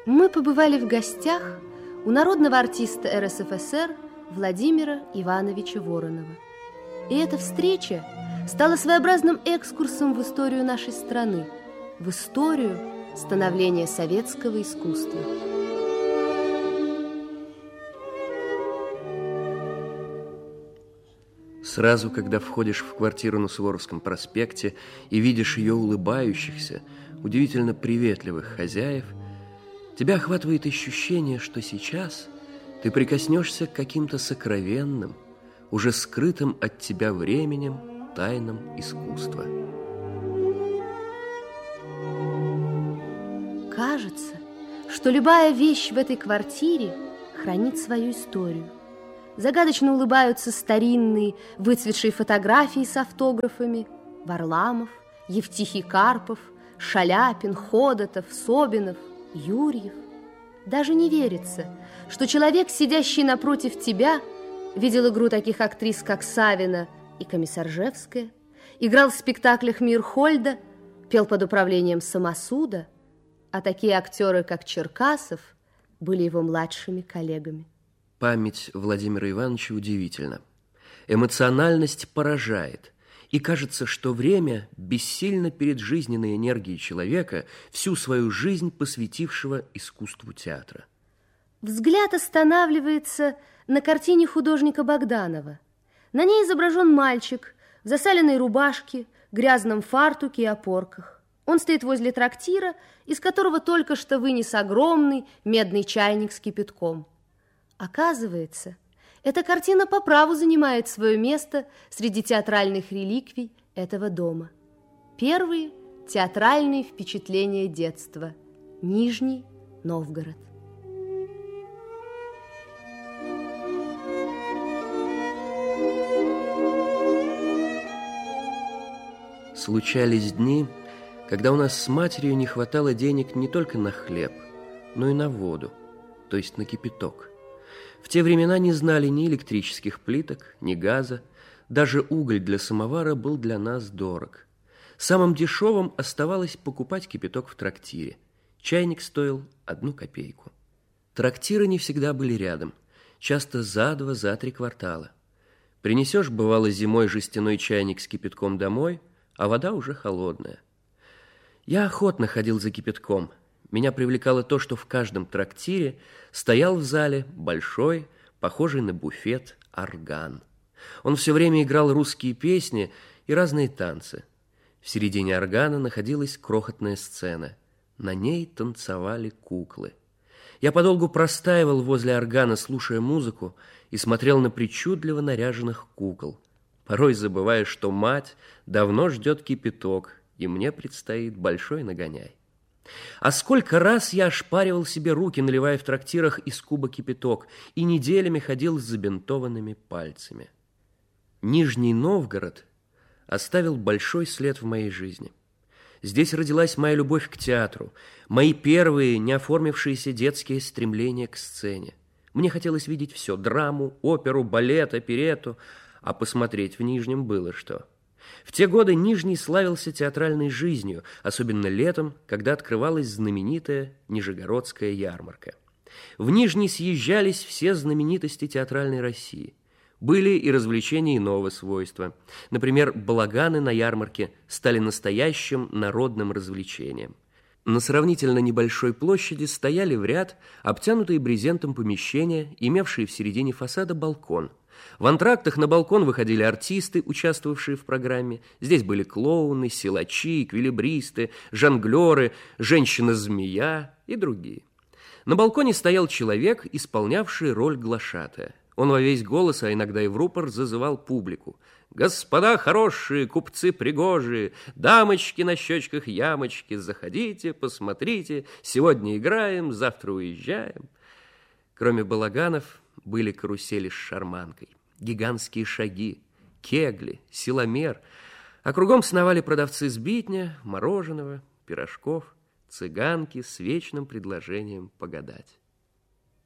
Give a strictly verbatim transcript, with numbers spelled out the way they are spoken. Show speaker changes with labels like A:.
A: Мы побывали в гостях у народного артиста эр эс эф эс эр Владимира Ивановича Воронова. И эта встреча стала своеобразным экскурсом в историю нашей страны, в историю становления советского искусства.
B: Сразу, когда входишь в квартиру на Суворовском проспекте и видишь ее улыбающихся, удивительно приветливых хозяев, тебя охватывает ощущение, что сейчас ты прикоснешься к каким-то сокровенным, уже скрытым от тебя временем тайнам искусства.
A: Кажется, что любая вещь в этой квартире хранит свою историю. Загадочно улыбаются старинные, выцветшие фотографии с автографами: Варламов, Евтихий Карпов, Шаляпин, Ходотов, Собинов, Юрьев. Даже не верится, что человек, сидящий напротив тебя, видел игру таких актрис, как Савина и Комиссаржевская, играл в спектаклях Мирхольда, пел под управлением самосуда, а такие актеры, как Черкасов, были его младшими коллегами.
B: Память Владимира Ивановича удивительна. Эмоциональность поражает. И кажется, что время бессильно перед жизненной энергией человека, всю свою жизнь посвятившего искусству театра.
A: Взгляд останавливается на картине художника Богданова. На ней изображен мальчик в засаленной рубашке, грязном фартуке и опорках. Он стоит возле трактира, из которого только что вынес огромный медный чайник с кипятком. Оказывается, эта картина по праву занимает свое место среди театральных реликвий этого дома. Первые театральные впечатления детства. Нижний Новгород.
B: Случались дни, когда у нас с матерью не хватало денег не только на хлеб, но и на воду, то есть на кипяток. В те времена не знали ни электрических плиток, ни газа. Даже уголь для самовара был для нас дорог. Самым дешевым оставалось покупать кипяток в трактире. Чайник стоил одну копейку. Трактиры не всегда были рядом, часто за два, за три квартала. Принесешь, бывало, зимой жестяной чайник с кипятком домой, а вода уже холодная. Я охотно ходил за кипятком. Меня привлекало то, что в каждом трактире стоял в зале большой, похожий на буфет, орган. Он все время играл русские песни и разные танцы. В середине органа находилась крохотная сцена. На ней танцевали куклы. Я подолгу простаивал возле органа, слушая музыку, и смотрел на причудливо наряженных кукол, порой забывая, что мать давно ждет кипяток, и мне предстоит большой нагоняй. А сколько раз я ошпаривал себе руки, наливая в трактирах из куба кипяток, и неделями ходил с забинтованными пальцами. Нижний Новгород оставил большой след в моей жизни. Здесь родилась моя любовь к театру, мои первые неоформившиеся детские стремления к сцене. Мне хотелось видеть все: драму, оперу, балет, оперетту, а посмотреть в Нижнем было что. В те годы Нижний славился театральной жизнью, особенно летом, когда открывалась знаменитая Нижегородская ярмарка. В Нижний съезжались все знаменитости театральной России. Были и развлечения иного свойства. Например, балаганы на ярмарке стали настоящим народным развлечением. На сравнительно небольшой площади стояли в ряд обтянутые брезентом помещения, имевшие в середине фасада балкон. В антрактах на балкон выходили артисты, участвовавшие в программе. Здесь были клоуны, силачи, эквилибристы, жонглеры, женщина-змея и другие. На балконе стоял человек, исполнявший роль глашатая. Он во весь голос, а иногда и в рупор, зазывал публику. «Господа хорошие, купцы пригожие, дамочки на щечках ямочки, заходите, посмотрите, сегодня играем, завтра уезжаем». Кроме балаганов были карусели с шарманкой, гигантские шаги, кегли, силомер, а кругом сновали продавцы сбитня, мороженого, пирожков, цыганки с вечным предложением погадать.